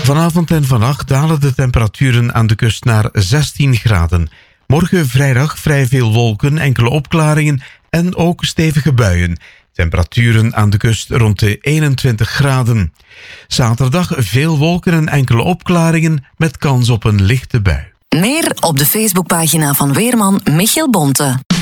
Vanavond en vannacht dalen de temperaturen aan de kust naar 16 graden. Morgen vrijdag vrij veel wolken, enkele opklaringen en ook stevige buien. Temperaturen aan de kust rond de 21 graden. Zaterdag veel wolken en enkele opklaringen met kans op een lichte bui. Meer op de Facebookpagina van weerman Michiel Bonte.